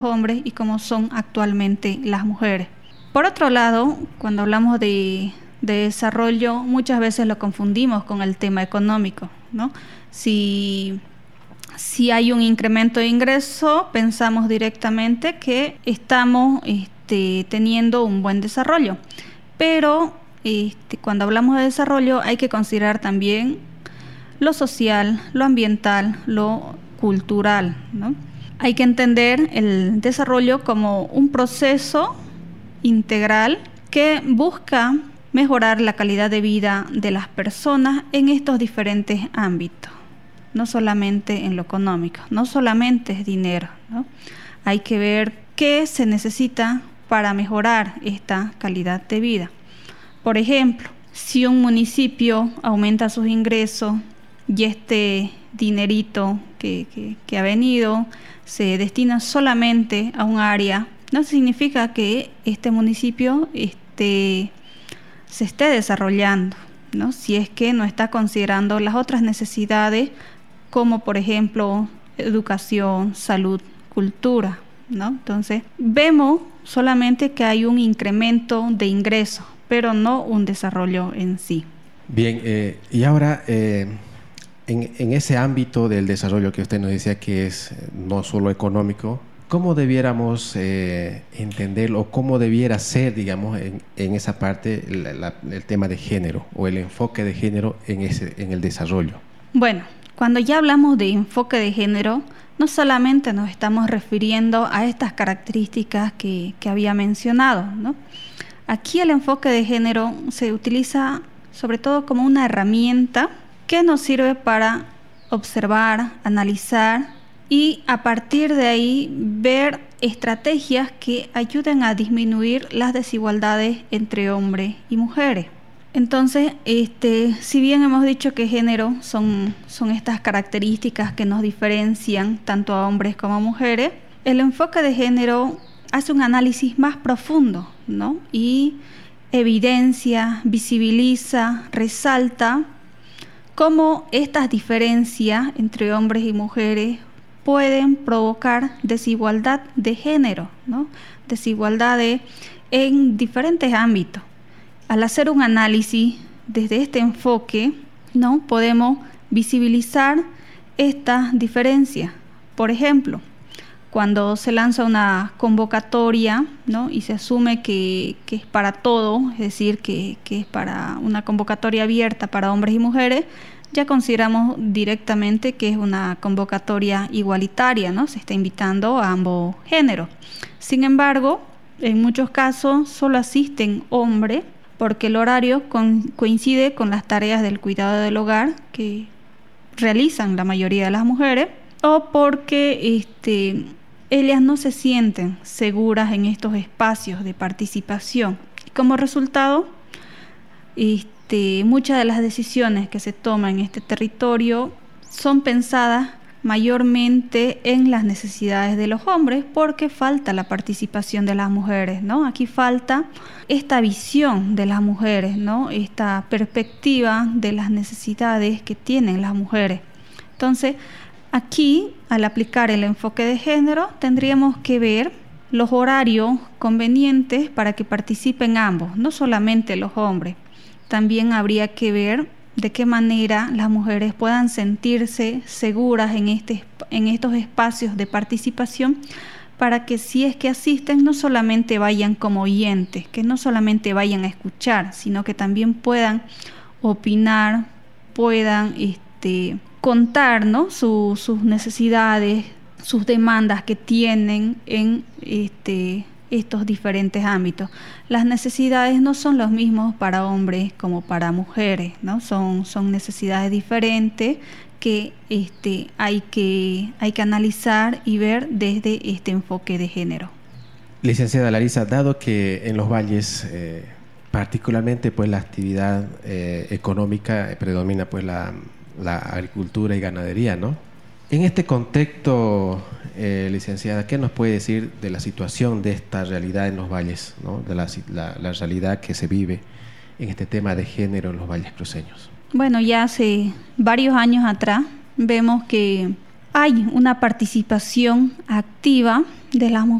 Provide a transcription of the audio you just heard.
hombres y cómo son actualmente las mujeres. Por otro lado, cuando hablamos de desarrollo, muchas veces lo confundimos con el tema económico, ¿no? Si hay un incremento de ingreso, pensamos directamente que estamos teniendo un buen desarrollo. Pero cuando hablamos de desarrollo hay que considerar también lo social, lo ambiental, lo cultural, ¿no? Hay que entender el desarrollo como un proceso integral que busca mejorar la calidad de vida de las personas en estos diferentes ámbitos, no solamente en lo económico, no solamente es dinero, ¿no? Hay que ver qué se necesita para mejorar esta calidad de vida. Por ejemplo, si un municipio aumenta sus ingresos y este dinerito que ha venido se destina solamente a un área, no significa que este municipio se esté desarrollando, ¿no? Si es que no está considerando las otras necesidades, como por ejemplo educación, salud, cultura, ¿no? Entonces, vemos solamente que hay un incremento de ingresos, pero no un desarrollo en sí. Bien, y ahora en ese ámbito del desarrollo que usted nos decía que es no solo económico, ¿cómo debiéramos entenderlo o cómo debiera ser, digamos, en esa parte el tema de género o el enfoque de género en el desarrollo? Bueno, cuando ya hablamos de enfoque de género, no solamente nos estamos refiriendo a estas características que había mencionado, ¿no? Aquí el enfoque de género se utiliza sobre todo como una herramienta que nos sirve para observar, analizar y a partir de ahí ver estrategias que ayuden a disminuir las desigualdades entre hombres y mujeres. Entonces, si bien hemos dicho que género son estas características que nos diferencian tanto a hombres como a mujeres, el enfoque de género hace un análisis más profundo, ¿no? Y evidencia, visibiliza, resalta cómo estas diferencias entre hombres y mujeres pueden provocar desigualdad de género, ¿no? Desigualdades en diferentes ámbitos. Al hacer un análisis desde este enfoque, ¿no? Podemos visibilizar estas diferencias. Por ejemplo, cuando se lanza una convocatoria, ¿no? Y se asume que es para todo, es decir, que es para una convocatoria abierta para hombres y mujeres, ya consideramos directamente que es una convocatoria igualitaria, ¿no? Se está invitando a ambos géneros. Sin embargo, en muchos casos solo asisten hombres porque el horario coincide con las tareas del cuidado del hogar que realizan la mayoría de las mujeres o porque ellas no se sienten seguras en estos espacios de participación. Como resultado, muchas de las decisiones que se toman en este territorio son pensadas mayormente en las necesidades de los hombres porque falta la participación de las mujeres, ¿no? Aquí falta esta visión de las mujeres, ¿no? Esta perspectiva de las necesidades que tienen las mujeres. Entonces, aquí, al aplicar el enfoque de género, tendríamos que ver los horarios convenientes para que participen ambos, no solamente los hombres. También habría que ver de qué manera las mujeres puedan sentirse seguras en estos espacios de participación para que si es que asisten no solamente vayan como oyentes, que no solamente vayan a escuchar, sino que también puedan opinar, puedan contar, ¿no? sus necesidades, sus demandas que tienen en estos diferentes ámbitos. Las necesidades no son los mismos para hombres como para mujeres, ¿no? Son necesidades diferentes que hay que analizar y ver desde este enfoque de género. Licenciada Larisa, dado que en los valles particularmente pues la actividad económica predomina pues la agricultura y ganadería, ¿no? En este contexto, licenciada, ¿qué nos puede decir de la situación de esta realidad en los valles, ¿no? De la realidad que se vive en este tema de género en los valles cruceños? Bueno, ya hace varios años atrás vemos que hay una participación activa de las mujeres